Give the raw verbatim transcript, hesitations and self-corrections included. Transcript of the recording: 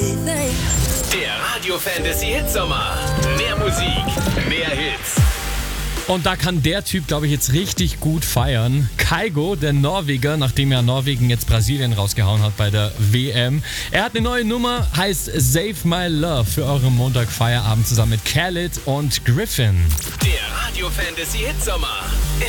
Der Radio Fantasy Hitsommer. Mehr Musik, mehr Hits. Und da kann der Typ, glaube ich, jetzt richtig gut feiern. Kygo, der Norweger, nachdem er Norwegen jetzt Brasilien rausgehauen hat bei der W M. Er hat eine neue Nummer, heißt Save My Love für euren Montag-Feierabend zusammen mit Khalid und Griffin. Der Radio Fantasy Hitsommer.